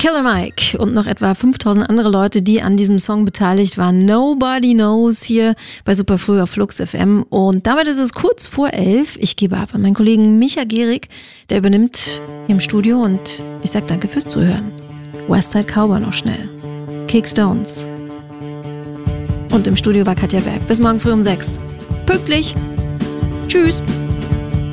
Killer Mike und noch etwa 5000 andere Leute, die an diesem Song beteiligt waren. Nobody Knows hier bei Superfrüh auf Flux FM. Und damit ist es kurz vor 11. Ich gebe ab an meinen Kollegen Micha Gehrig, der übernimmt hier im Studio, und ich sage danke fürs Zuhören. Westside Cowboy noch schnell. Kick Stones. Und im Studio war Katja Berg. Bis morgen früh um 6. Pünktlich. Tschüss.